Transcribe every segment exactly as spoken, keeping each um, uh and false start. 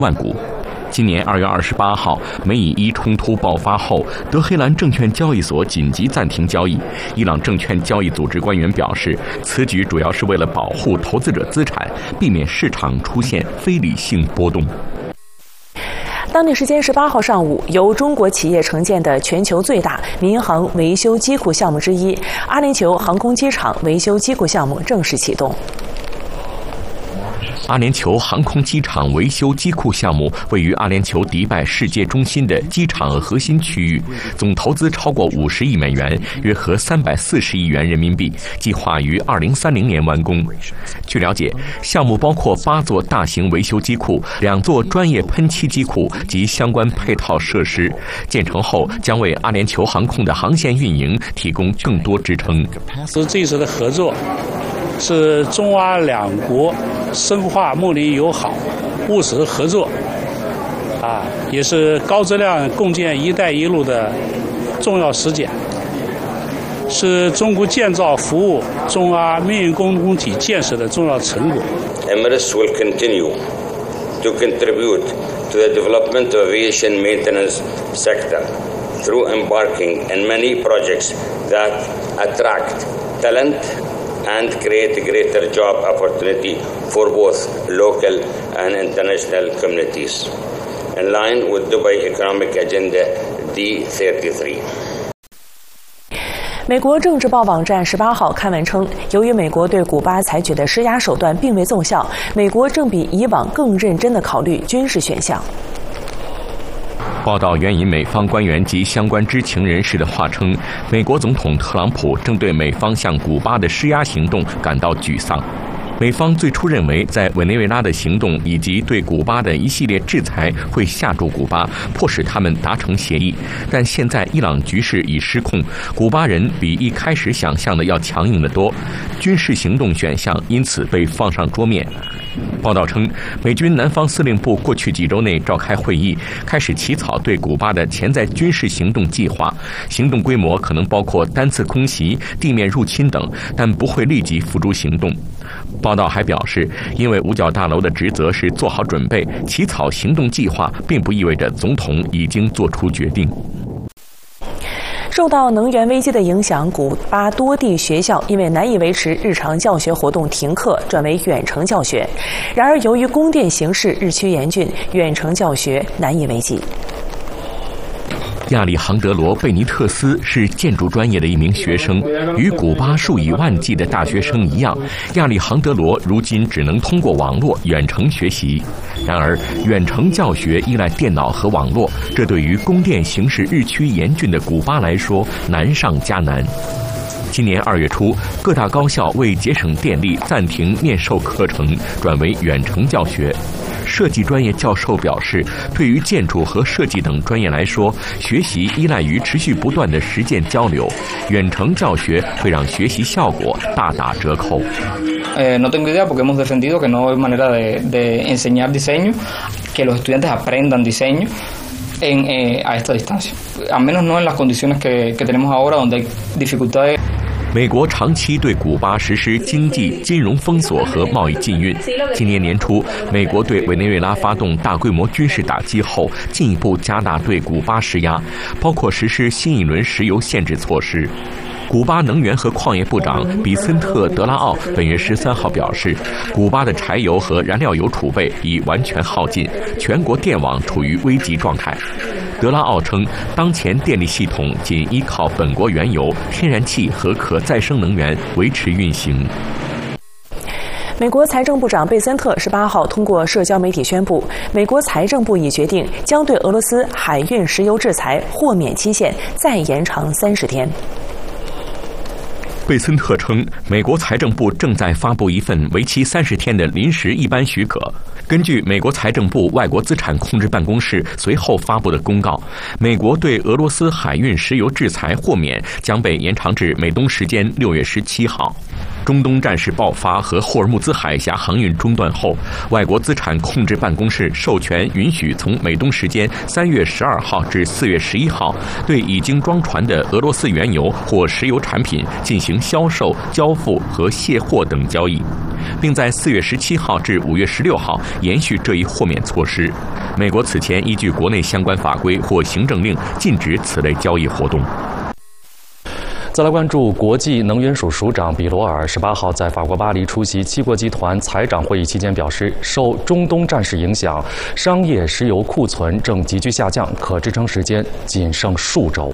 万股。今年二月二十八号，美以伊冲突爆发后，德黑兰证券交易所紧急暂停交易。伊朗证券交易组织官员表示，此举主要是为了保护投资者资产，避免市场出现非理性波动。 当地时间十八号上午，由中国企业承建的全球最大民航维修机库项目之一——阿联酋航空机场维修机库项目正式启动。 阿联酋航空机场维修机库项目位于阿联酋迪拜世界中心的机场核心区域，总投资超过五十亿美元，约合三百四十亿元人民币，计划于二零三零年完工。据了解，项目包括八座大型维修机库、两座专业喷漆机库及相关配套设施，建成后将为阿联酋航空的航线运营提供更多支撑。 这次的合作是中阿两国深化睦邻友好、务实合作，啊，也是高质量共建“一带一路”的重要实践，是中国建造服务中阿命运共同体建设的重要成果。 Emirates will continue to contribute to the development of aviation maintenance sector through embarking in many projects that attract talent and create greater job opportunity for both local and international communities, in line with Dubai Economic Agenda D thirty-three. 美国政治报网站十八号刊文称，由于美国对古巴采取的施压手段并未奏效，美国正比以往更认真地考虑军事选项。 报道援引美方官员及相关知情人士的话称，美国总统特朗普正对美方向古巴的施压行动感到沮丧。美方最初认为，在委内瑞拉的行动以及对古巴的一系列制裁会吓住古巴，迫使他们达成协议。但现在伊朗局势已失控，古巴人比一开始想象的要强硬得多，军事行动选项因此被放上桌面。报道称，美军南方司令部过去几周内召开会议，开始起草对古巴的潜在军事行动计划，行动规模可能包括单次空袭、地面入侵等，但不会立即付诸行动。报道还表示，因为五角大楼的职责是做好准备，起草行动计划并不意味着总统已经做出决定。 受到能源危机的影响，古巴多地学校因为难以维持日常教学活动停课，转为远程教学。然而，由于供电形势日趋严峻，远程教学难以为继。 亚历杭德罗·贝尼特斯是建筑专业的一名学生，与古巴数以万计的大学生一样，亚历杭德罗如今只能通过网络远程学习。然而，远程教学依赖电脑和网络，这对于供电形势日趋严峻的古巴来说难上加难。今年二月初，各大高校为节省电力，暂停面授课程，转为远程教学。设计专业教授表示，对于建筑和设计等专业来说，学习依赖于持续不断的实践交流，远程教学会让学习效果大打折扣。 Eh, no tengo idea porque hemos defendido que no hay manera de, de enseñar diseño, que los estudiantes aprendan diseño en, eh, a esta distancia, al menos no en las condiciones que, que tenemos ahora, donde hay dificultades. 美国长期对古巴实施经济、金融封锁和贸易禁运。今年年初，美国对委内瑞拉发动大规模军事打击后，进一步加大对古巴施压，包括实施新一轮石油限制措施。古巴能源和矿业部长比森特·德拉奥本月十三号表示，古巴的柴油和燃料油储备已完全耗尽，全国电网处于危急状态。德拉奥称，当前电力系统仅依靠本国原油、天然气和可再生能源维持运行。 美国财政部长贝森特十八号通过社交媒体宣布，美国财政部已决定将对俄罗斯海运石油制裁豁免期限再延长三十天。 贝森特称，美国财政部正在发布一份为期三十天的临时一般许可。根据美国财政部外国资产控制办公室随后发布的公告，美国对俄罗斯海运石油制裁豁免将被延长至美东时间六月十七号。中东战事爆发和霍尔木兹海峡航运中断后，外国资产控制办公室授权允许从美东时间三月十二号至四月十一号对已经装船的俄罗斯原油或石油产品进行销售、交付和卸货等交易，并在四月十七号至五月十六号延续这一豁免措施。美国此前依据国内相关法规或行政令禁止此类交易活动。 再来关注国际能源署署长比罗尔十八号在法国巴黎出席七国集团财长会议期间表示，受中东战事影响，商业石油库存正急剧下降，可支撑时间仅剩数周。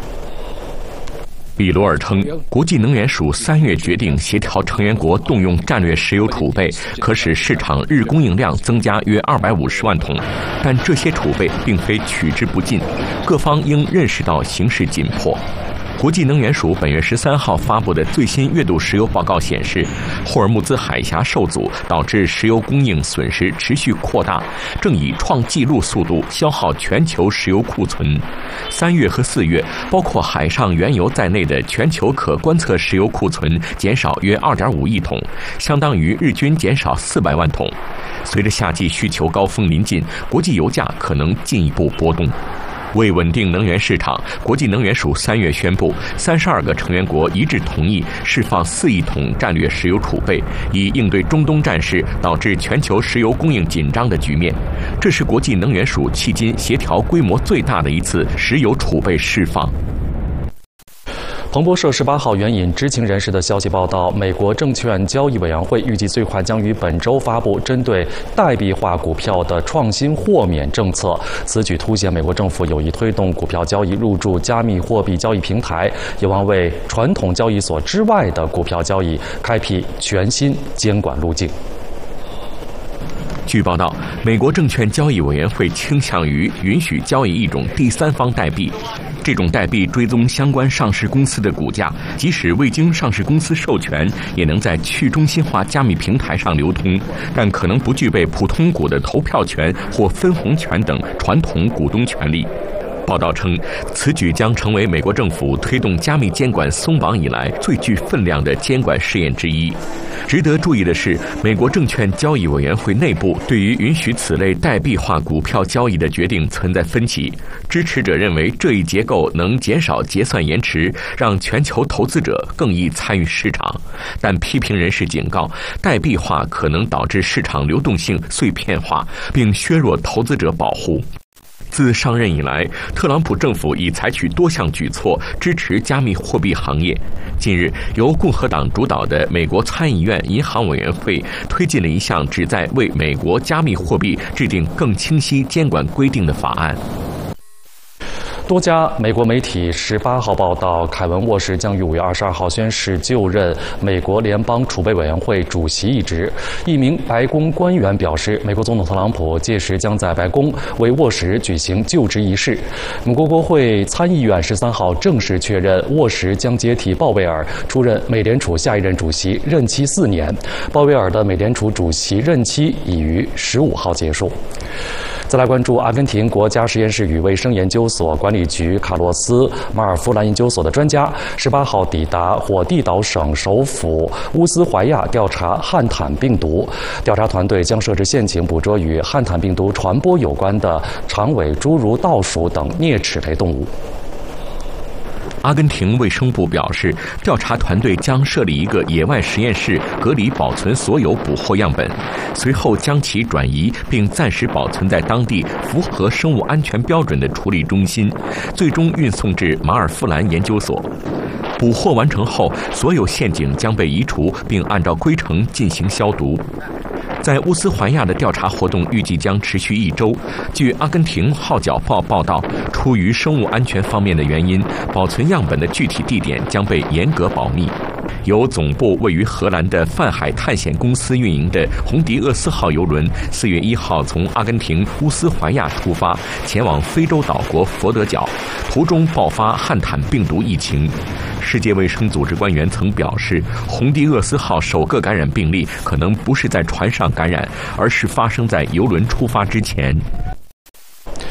比罗尔称，国际能源署三月决定协调成员国动用战略石油储备，可使市场日供应量增加约二百五十万桶，但这些储备并非取之不尽，各方应认识到形势紧迫。国际能源署本月十三号发布的最新月度石油报告显示，霍尔木兹海峡受阻导致石油供应损失持续扩大，正以创纪录速度消耗全球石油库存。三月和四月，包括海上原油在内的全球可观测石油库存减少约二点五亿桶，相当于日均减少四百万桶。随着夏季需求高峰临近，国际油价可能进一步波动。为稳定能源市场，国际能源署三月宣布，三十二个成员国一致同意释放四亿桶战略石油储备，以应对中东战事导致全球石油供应紧张的局面。这是国际能源署迄今协调规模最大的一次石油储备释放。 彭博社十八号援引知情人士的消息报道，美国证券交易委员会预计最快将于本周发布针对代币化股票的创新豁免政策。此举凸显美国政府有意推动股票交易入驻加密货币交易平台，有望为传统交易所之外的股票交易开辟全新监管路径。 据报道，美国证券交易委员会倾向于允许交易一种第三方代币。这种代币追踪相关上市公司的股价，即使未经上市公司授权，也能在去中心化加密平台上流通，但可能不具备普通股的投票权或分红权等传统股东权利。报道称，此举将成为美国政府推动加密监管松绑以来最具分量的监管试验之一。值得注意的是，美国证券交易委员会内部对于允许此类代币化股票交易的决定存在分歧。支持者认为这一结构能减少结算延迟，让全球投资者更易参与市场，但批评人士警告，代币化可能导致市场流动性碎片化，并削弱投资者保护。自上任以来，特朗普政府已采取多项举措支持加密货币行业。近日，由共和党主导的美国参议院银行委员会推进了一项旨在为美国加密货币制定更清晰监管规定的法案。 多家美国媒体十八号报道，凯文·沃什将于五月二十二号宣誓就任美国联邦储备委员会主席一职。一名白宫官员表示，美国总统特朗普届时将在白宫为沃什举行就职仪式。美国国会参议院十三号正式确认，沃什将接替鲍威尔出任美联储下一任主席，任期四年。鲍威尔的美联储主席任期已于十五号结束。再来关注阿根廷国家实验室与卫生研究所管理局卡洛斯·马尔夫兰研究所的专家十八号抵达火地岛省首府乌斯怀亚调查汉坦病毒。调查团队将设置陷阱，捕捉与汉坦病毒传播有关的长尾侏儒倒鼠等啮齿类动物。 阿根廷卫生部表示，调查团队将设立一个野外实验室，隔离保存所有捕获样本，随后将其转移并暂时保存在当地符合生物安全标准的处理中心，最终运送至马尔夫兰研究所。捕获完成后，所有陷阱将被移除，并按照规程进行消毒。在乌斯怀亚的调查活动预计将持续一周。据阿根廷《号角报》报道，出于生物安全方面的原因，保存样本的具体地点将被严格保密。由总部位于荷兰的泛海探险公司运营的红迪厄斯号邮轮，四月一号从阿根廷乌斯怀亚出发，前往非洲岛国佛得角，途中爆发汉坦病毒疫情。世界卫生组织官员曾表示，红迪厄斯号首个感染病例可能不是在船上感染，而是发生在邮轮出发之前。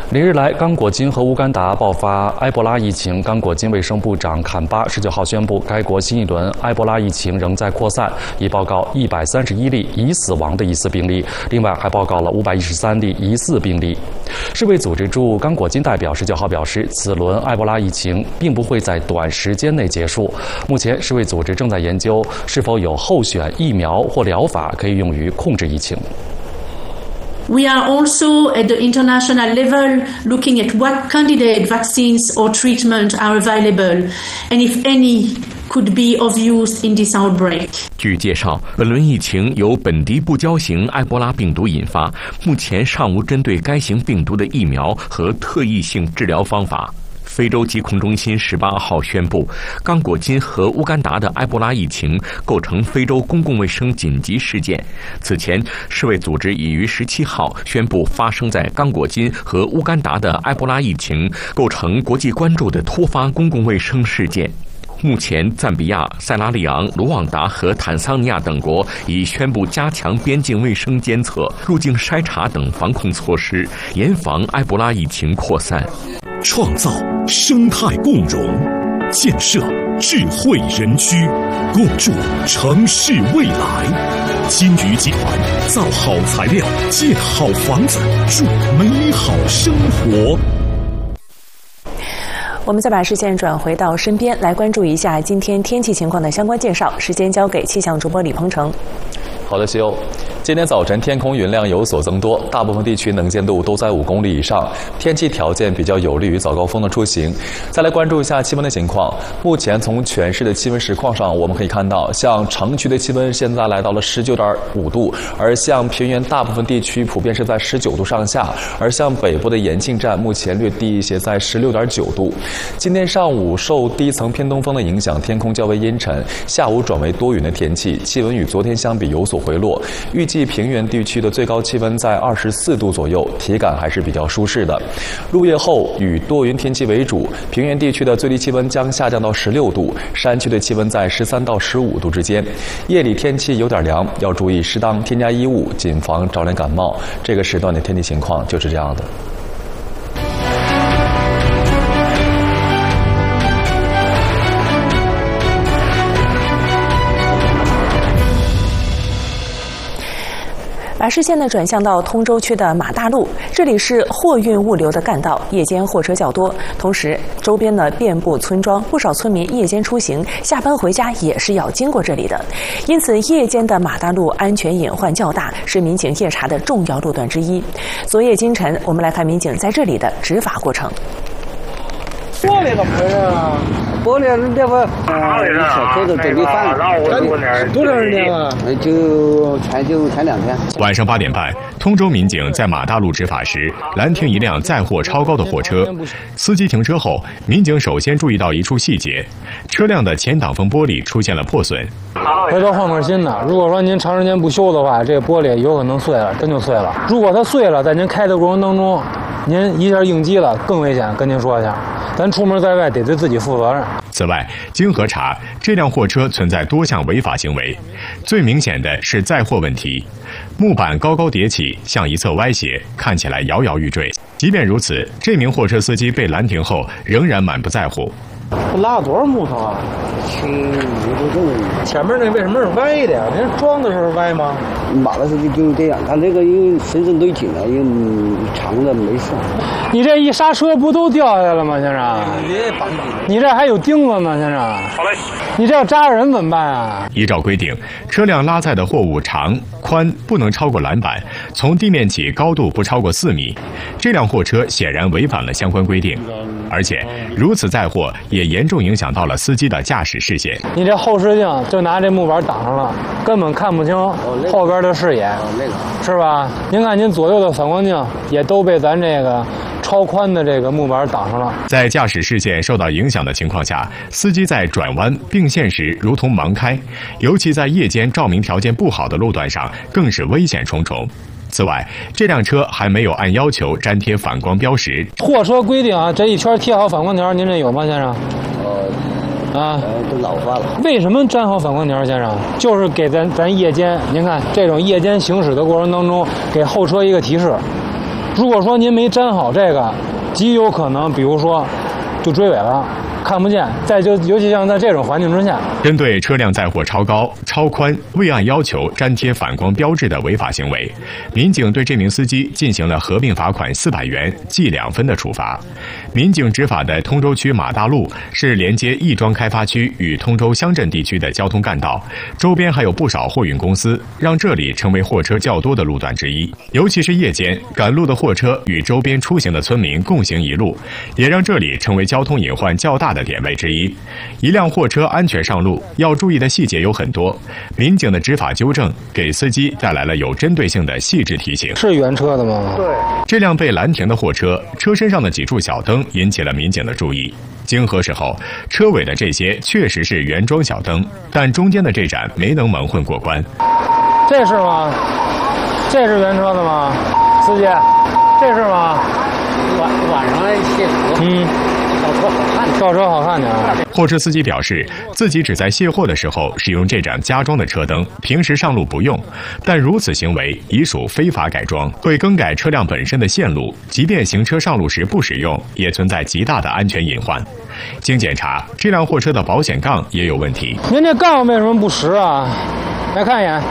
连日来，刚果金和乌干达爆发埃博拉疫情。刚果金卫生部长坎巴十九号宣布，该国新一轮埃博拉疫情仍在扩散，已报告一百三十一例已死亡的疑似病例，另外还报告了五百一十三例疑似病例。世卫组织驻刚果金代表十九号表示，此轮埃博拉疫情并不会在短时间内结束。目前，世卫组织正在研究是否有候选疫苗或疗法可以用于控制疫情。 We are also at the international level looking at what candidate vaccines or treatment are available and if any could be of use in this outbreak. 据介绍，本轮疫情由本地不交型埃博拉病毒引发，目前尚无针对该型病毒的疫苗和特异性治疗方法。非洲疾控中心十八号宣布，刚果金和乌干达的埃博拉疫情构成非洲公共卫生紧急事件。此前，世卫组织已于十七号宣布，发生在刚果金和乌干达的埃博拉疫情构成国际关注的突发公共卫生事件。目前，赞比亚、塞拉利昂、卢旺达和坦桑尼亚等国已宣布加强边境卫生监测、入境筛查等防控措施，严防埃博拉疫情扩散。 创造生态共融，建设智慧人居，共筑城市未来。金鱼集团造好材料，建好房子，筑美好生活。 我们再把视线转回到身边，来关注一下今天天气情况的相关介绍。时间交给气象主播李鹏程。 好的，西欧。今天早晨天空云量有所增多，大部分地区能见度都在五公里以上，天气条件比较有利于早高峰的出行。再来关注一下气温的情况。目前从全市的气温实况上，我们可以看到，像城区的气温现在来到了十九点五度，而像平原大部分地区普遍是在十九度上下，而像北部的延庆站目前略低一些，在十六点九度。今天上午受低层偏东风的影响，天空较为阴沉，下午转为多云的天气，气温与昨天相比有所回落。预计平原地区的最高气温在二十四度左右，体感还是比较舒适的。入夜后以多云天气为主，平原地区的最低气温将下降到十六度，山区的气温在十三到十五度之间。夜里天气有点凉，要注意适当添加衣物，谨防着凉感冒。这个时段的天气情况就是这样的。 把视线呢转向到通州区的马大路，这里是货运物流的干道，夜间货车较多，同时周边呢遍布村庄，不少村民夜间出行、下班回家也是要经过这里的，因此夜间的马大路安全隐患较大，是民警夜查的重要路段之一。昨夜今晨，我们来看民警在这里的执法过程。 玻璃怎么回事啊？玻璃这不小车子准备放多长时间了？就才就才两天。 晚上八点半，通州民警在马大路执法时，拦停一辆载货超高的货车。司机停车后，民警首先注意到一处细节：车辆的前挡风玻璃出现了破损。 回头换块新的。如果说您长时间不修的话，这个玻璃有可能碎了，真就碎了。如果它碎了，在您开的过程当中，您一下应激了，更危险。跟您说一下，咱出门在外得对自己负责任。 此外，经核查，这辆货车存在多项违法行为，最明显的是载货问题。木板高高叠起，向一侧歪斜，看起来摇摇欲坠。即便如此，这名货车司机被拦停后，仍然满不在乎。 拉了多少木头啊？七五多重。前面那为什么是歪的呀？您装的时候歪吗？马的时候就这样，它这个因为身上堆紧了，因为长的没事。你这一刹车不都掉下来了吗，先生？你这绑紧。你这还有钉子呢，先生。好嘞。你这要扎人怎么办啊？ 依照规定，车辆拉载的货物长宽不能超过栏板，从地面起高度不超过四米。这辆货车显然违反了相关规定，而且如此载货也严重影响到了司机的驾驶视线。 你这后视镜就拿这木板挡上了，根本看不清后边的视野，是吧？您看您左右的反光镜也都被咱这个超宽的这个木板挡上了。 在驾驶视线受到影响的情况下，司机在转弯并线时如同盲开，尤其在夜间照明条件不好的路段上，更是危险重重。此外，这辆车还没有按要求粘贴反光标识。 货车规定啊，这一圈贴好反光条，您这有吗，先生？呃，啊，都老化了。为什么粘好反光条，先生？就是给咱咱夜间，您看这种夜间行驶的过程当中，给后车一个提示。 如果说您没粘好这个，极有可能，比如说就追尾了。看不见，再就尤其像在这种环境之下， 针对车辆载货超高、超宽、未按要求粘贴反光标志的违法行为，民警对这名司机进行了合并罚款四百元、记两分的处罚。民警执法的通州区马大路是连接亦庄开发区与通州乡镇地区的交通干道，周边还有不少货运公司，让这里成为货车较多的路段之一。尤其是夜间，赶路的货车与周边出行的村民共行一路，也让这里成为交通隐患较大的点位之一。一辆货车安全上路要注意的细节有很多，民警的执法纠正给司机带来了有针对性的细致提醒。 是原车的吗？ 对。 这辆被拦停的货车，车身上的几柱小灯引起了民警的注意。经核实后，车尾的这些确实是原装小灯，但中间的这盏没能蒙混过关。 这是吗？这是原车的吗？司机，这是吗？ 晚晚上卸车。 嗯。倒车好看点啊！ 货车司机表示，自己只在卸货的时候使用这盏加装的车灯，平时上路不用。但如此行为已属非法改装，会更改车辆本身的线路，即便行车上路时不使用，也存在极大的安全隐患。经检查，这辆货车的保险杠也有问题。 您这杠为什么不实啊？来看一眼。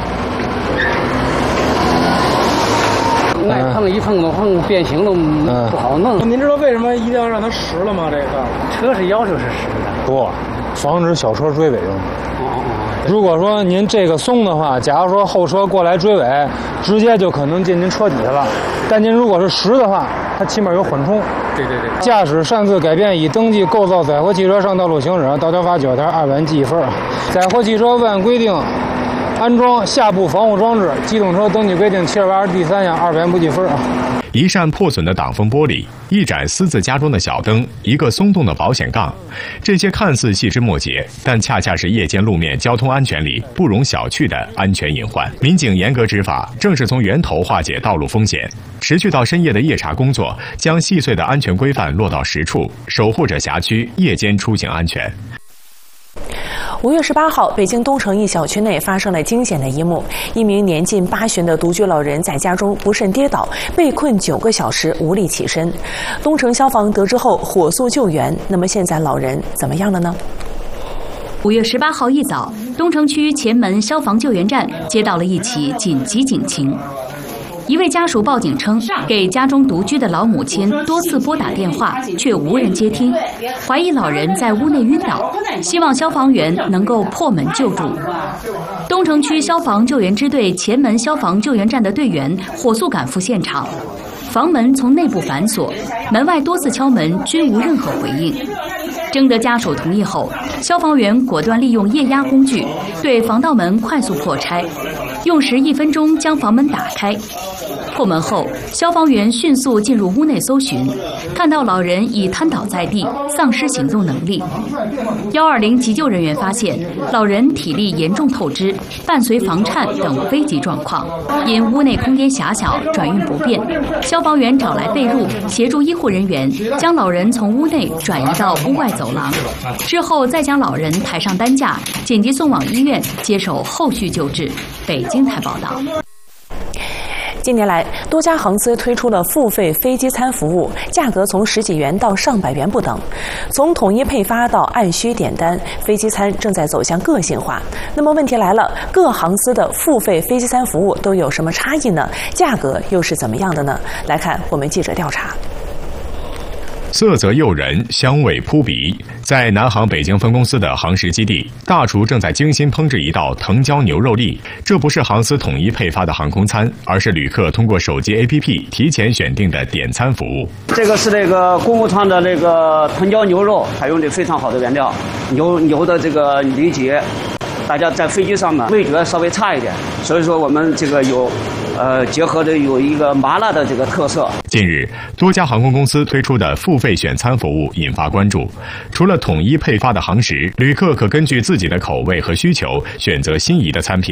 那碰一碰都碰变形都不好弄。 嗯、您知道为什么一定要让它实了吗？这个车是要求是实的， 不，防止小车追尾用。哦哦。如果说您这个松的话，假如说后车过来追尾，直接就可能进您车底下了。但您如果是实的话，它起码有缓冲。 对对对。 驾驶擅自改变已登记构造载货汽车上道路行驶，道交法九条二百元记一分。载货汽车未按规定安装下部防护装置，机动车登记规定七二八第三项二百元不记分啊。 一扇破损的挡风玻璃，一盏私自加装的小灯，一个松动的保险杠，这些看似细枝末节，但恰恰是夜间路面交通安全里不容小觑的安全隐患。民警严格执法，正是从源头化解道路风险。持续到深夜的夜查工作，将细碎的安全规范落到实处，守护着辖区夜间出行安全。 五月十八号，北京东城一小区内发生了惊险的一幕：一名年近八旬的独居老人在家中不慎跌倒，被困九个小时，无力起身。东城消防得知后火速救援。那么现在老人怎么样了呢？ 五月十八号一早，东城区前门消防救援站接到了一起紧急警情。一位家属报警称，给家中独居的老母亲多次拨打电话，却无人接听，怀疑老人在屋内晕倒，希望消防员能够破门救助。东城区消防救援支队前门消防救援站的队员火速赶赴现场，房门从内部反锁，门外多次敲门均无任何回应。征得家属同意后，消防员果断利用液压工具对防盗门快速破拆，用时一分钟将房门打开。破门后，消防员迅速进入屋内搜寻，看到老人已瘫倒在地，丧失行动能力。一二零急救人员发现，老人体力严重透支，伴随房颤等危急状况。因屋内空间狭小，转运不便，消防员找来被褥，协助医护人员将老人从屋内转移到屋外走廊，之后再将老人抬上担架，紧急送往医院接受后续救治。北京台报道。 近年来，多家航司推出了付费飞机餐服务，价格从十几元到上百元不等。从统一配发到按需点单，飞机餐正在走向个性化。那么问题来了，各航司的付费飞机餐服务都有什么差异呢？价格又是怎么样的呢？来看我们记者调查。 色泽诱人，香味扑鼻。在南航北京分公司的航食基地，大厨正在精心烹制一道藤椒牛肉粒。这不是航司统一配发的航空餐，而是旅客通过手机 A P P 提前选定的点餐服务。 这个是这个公务舱的这个藤椒牛肉，采用的非常好的原料，牛牛的这个里脊。大家在飞机上呢，味觉稍微差一点，所以说我们这个有，呃，结合的有一个麻辣的这个特色。 近日，多家航空公司推出的付费选餐服务引发关注。除了统一配发的航食，旅客可根据自己的口味和需求选择心仪的餐品。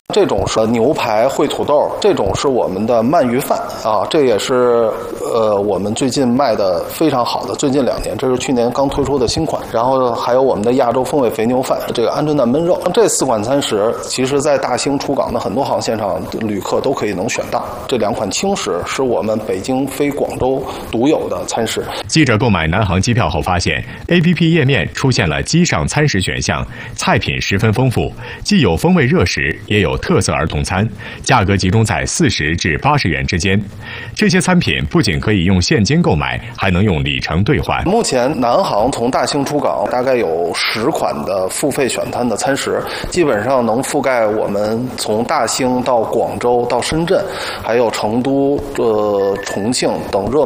这种是牛排烩土豆，这种是我们的鳗鱼饭啊，这也是呃我们最近卖的非常好的，最近两年，这是去年刚推出的新款。然后还有我们的亚洲风味肥牛饭，这个鹌鹑蛋焖肉，这四款餐食，其实在大兴出港的很多航线上，旅客都可以能选到。这两款轻食是我们北京飞广州独有的餐食。 记者购买南航机票后发现 ，A P P 页面出现了机上餐食选项，菜品十分丰富，既有风味热食，也有特色儿童餐，价格集中在四十至八十元之间。这些餐品不仅可以用现金购买，还能用里程兑换。 目前南航从大兴出港，大概有十款的付费选餐的餐食，基本上能覆盖我们从大兴到广州到深圳，还有成都、呃重庆等热门